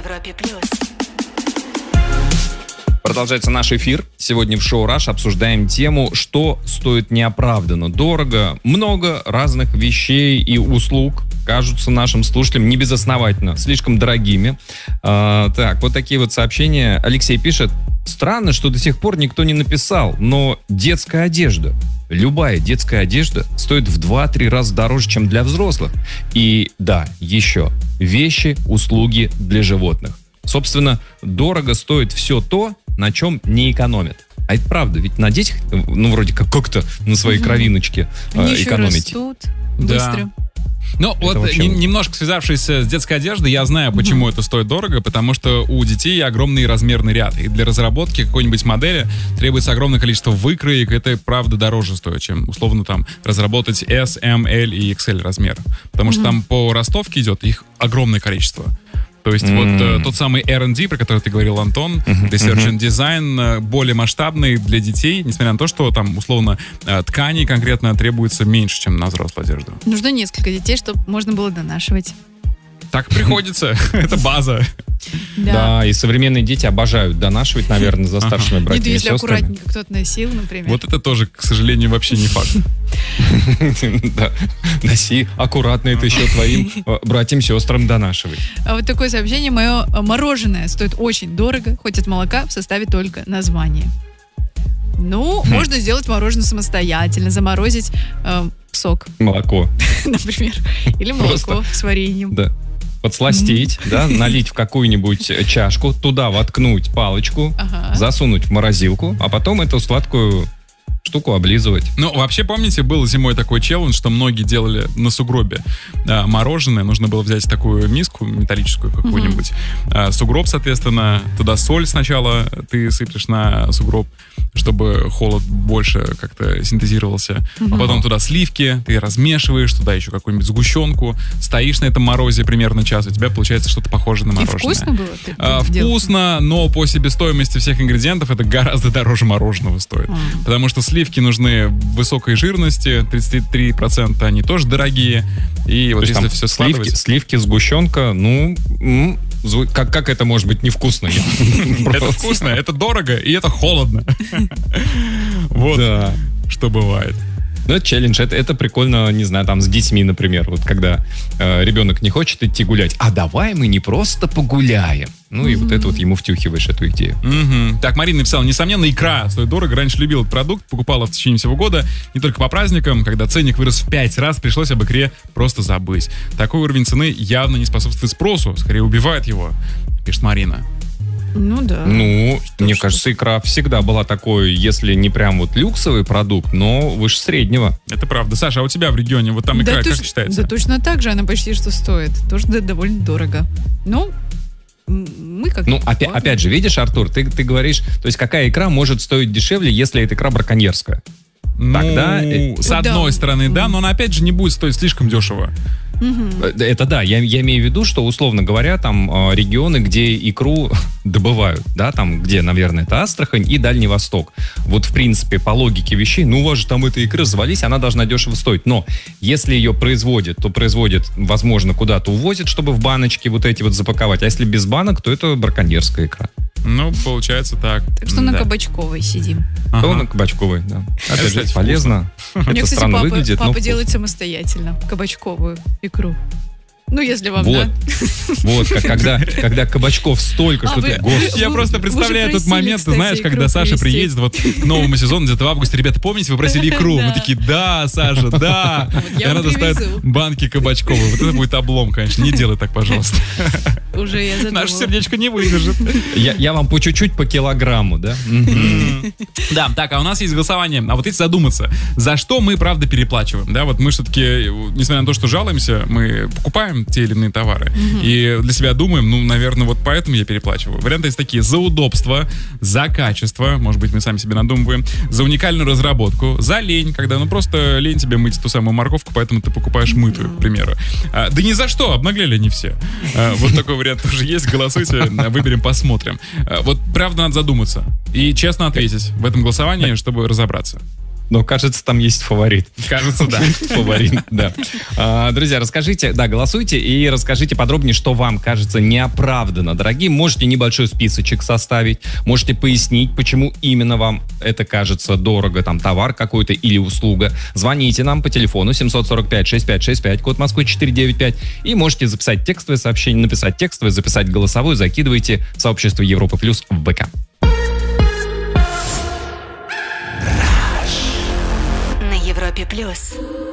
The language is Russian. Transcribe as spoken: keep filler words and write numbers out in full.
Европе плюс. Продолжается наш эфир. Сегодня в шоу «Раш» обсуждаем тему, что стоит неоправданно дорого. Много разных вещей и услуг кажутся нашим слушателям небезосновательно слишком дорогими. А, так, вот такие вот сообщения. Алексей пишет: странно, что до сих пор никто не написал, но детская одежда, любая детская одежда стоит в два-три раза дороже, чем для взрослых. И да, еще вещи, услуги для животных. Собственно, дорого стоит все то, на чем не экономят. А это правда, ведь на детях, ну, вроде как как-то на своей угу. кровиночке Они э, экономить. Еще растут быстро. Да. Ну, это вот вообще... н- немножко связавшись с детской одеждой, я знаю, почему mm-hmm. это стоит дорого, потому что у детей огромный размерный ряд, и для разработки какой-нибудь модели требуется огромное количество выкроек, это, правда, дороже стоит, чем, условно, там, разработать S, M, L и икс эль размер, потому mm-hmm. что там по ростовке идет их огромное количество. То есть mm. вот э, тот самый эр энд ди, про который ты говорил, Антон, mm-hmm. Research and Design, э, более масштабный для детей, несмотря на то, что там, условно, э, тканей конкретно требуется меньше, чем на взрослую одежду. Нужно несколько детей, чтобы можно было донашивать. Так приходится. Это база. Да, и современные дети обожают донашивать, наверное, за старшими братьями и если сестрами. аккуратненько кто-то носил, например. Вот это тоже, к сожалению, вообще не факт. Да, носи аккуратно, это еще твоим братьям-сестрам донашивай. А вот такое сообщение: мое мороженое стоит очень дорого, хоть от молока в составе только название. Ну, хм. можно сделать мороженое самостоятельно, заморозить э, сок. Молоко. Например. Или молоко Просто, с вареньем. Да. Подсластить, mm-hmm. да, налить в какую-нибудь чашку, туда воткнуть палочку, ага. засунуть в морозилку, а потом эту сладкую штуку облизывать. Ну, вообще, помните, был зимой такой челлендж, что многие делали на сугробе а, мороженое. Нужно было взять такую миску металлическую какую-нибудь. Mm-hmm. А, сугроб, соответственно, туда соль сначала ты сыплешь на сугроб, чтобы холод больше как-то синтезировался. Mm-hmm. А потом туда сливки, ты размешиваешь, туда еще какую-нибудь сгущенку, стоишь на этом морозе примерно час, у тебя получается что-то похожее на мороженое. И вкусно было? Ты, а, ты вкусно, но по себестоимости всех ингредиентов это гораздо дороже мороженого стоит. Mm-hmm. Потому что сливки нужны высокой жирности, тридцать три процента, они тоже дорогие. И вот если все сливки, сливки, сгущенка, ну, м- как, как это может быть невкусно? Это вкусно, это дорого и это холодно. Вот что бывает. Ну, это челлендж, это, это прикольно, не знаю, там, с детьми, например, вот когда э, ребенок не хочет идти гулять, а давай мы не просто погуляем. Ну, mm-hmm. и вот это вот ему втюхиваешь, эту идею. Mm-hmm. Так, Марина написала: несомненно, икра стоит дорого. Раньше любил этот продукт, покупала в течение всего года, не только по праздникам, когда ценник вырос в пять раз, пришлось об икре просто забыть. Такой уровень цены явно не способствует спросу, скорее убивает его, пишет Марина. Ну да. Ну, что, мне что? кажется, икра всегда была такой, если не прям вот люксовый продукт, но выше среднего. Это правда. Саша, а у тебя в регионе вот там икра да как туч- считается? Да точно так же она почти что стоит. Тоже да, довольно дорого. Ну, мы как... Ну, опять, опять же, видишь, Артур, ты, ты говоришь, то есть какая икра может стоить дешевле, если эта икра браконьерская? Ну, Тогда... с одной да. стороны, да, но она опять же не будет стоить слишком дешево. Угу. Это да, я, я имею в виду, что, условно говоря, там регионы, где икру добывают, да, там, где, наверное, это Астрахань и Дальний Восток. Вот, в принципе, по логике вещей, ну, у вас же там эта икра завались, она должна дешево стоить. Но если ее производят, то производят, возможно, куда-то увозят, чтобы в баночки вот эти вот запаковать. А если без банок, то это браконьерская икра. Ну, получается так. Так что да. на Кабачковой сидим. Ага. То на Кабачковой, да. Опять же, полезно. Мне, это кстати, странно папа, выглядит, папа но... делает самостоятельно кабачковую икру. Ну, если вам, вот. да? Вот, как, когда, когда кабачков столько, а что вы, ты... Господи. Я вы, просто представляю этот просили, момент, кстати, ты знаешь, когда Саша привезти. приедет вот к новому сезону, где-то в августе. Ребята, помните, вы просили икру? Мы такие: да, Саша, да. И она достает банки кабачковые. Вот это будет облом, конечно. Не делай так, пожалуйста. Уже я задумала. Наше сердечко не выдержит. Я, я вам по чуть-чуть по килограмму, да? Да, так, а у нас есть голосование. А вот если задуматься, за что мы, правда, переплачиваем? Да, вот мы все-таки, несмотря на то, что жалуемся, мы покупаем те или иные товары. Mm-hmm. И для себя думаем, ну, наверное, вот поэтому я переплачиваю. Варианты есть такие: за удобство, за качество, может быть, мы сами себе надумываем, за уникальную разработку, за лень, когда, ну, просто лень тебе мыть ту самую морковку, поэтому ты покупаешь мытую, к примеру. А, да ни за что, обнаглели не все. А, вот такой вариант тоже есть, голосуйте, выберем, посмотрим. А, вот, правда, надо задуматься и честно ответить в этом голосовании, чтобы разобраться. Но, кажется, там есть фаворит. Кажется, да. Фаворит, да. А, друзья, расскажите, да, голосуйте и расскажите подробнее, что вам кажется неоправданно дорогим. Можете небольшой списочек составить, можете пояснить, почему именно вам это кажется дорого, там, товар какой-то или услуга. Звоните нам по телефону семь четыре пять шесть пять шесть пять, код Москвы четыре девять пять, и можете записать текстовое сообщение, написать текстовое, записать голосовое, закидывайте в сообщество Европа Плюс в ВК. Европе плюс.